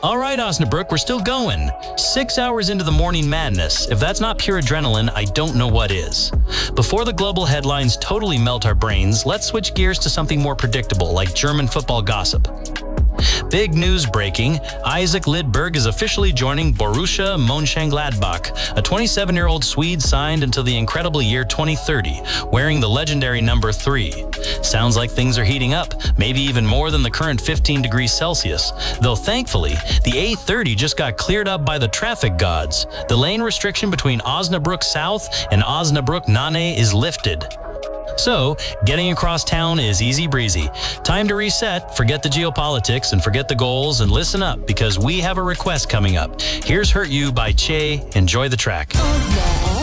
All right, Osnabrück, we're still going. 6 hours into the morning madness. If that's not pure adrenaline, I don't know what is. Before the global headlines totally melt our brains, let's switch gears to something more predictable, like German football gossip. Big news breaking, Isaac Lidberg is officially joining Borussia Mönchengladbach. A 27-year-old Swede signed until the incredible year 2030, wearing the legendary number 3. Sounds like things are heating up, maybe even more than the current 15 degrees Celsius. Though thankfully, the A30 just got cleared up by the traffic gods. The lane restriction between Osnabrück South and Osnabrück-Nanne is lifted. So, getting across town is easy breezy. Time to reset, forget the geopolitics, and forget the goals, and listen up, because we have a request coming up. Here's Hurt You by Che. Enjoy the track.